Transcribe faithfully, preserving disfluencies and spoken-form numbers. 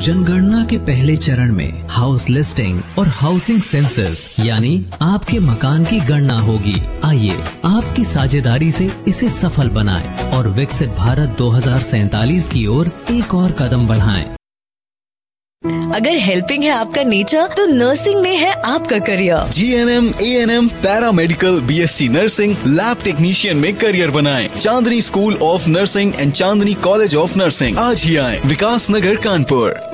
जनगणना के पहले चरण में हाउस लिस्टिंग और हाउसिंग सेंसस यानी आपके मकान की गणना होगी। आइए आपकी साझेदारी से इसे सफल बनाएं और विकसित भारत दो हज़ार सैतालीस की ओर एक और कदम बढ़ाएं। अगर हेल्पिंग है आपका नेचर तो नर्सिंग में है आपका career. G N M, A N M, paramedical, B S C nursing, lab technician में करियर बनाएं। चांदनी school of nursing and Chandni college of nursing. आज ही आएं, विकास नगर कानपुर।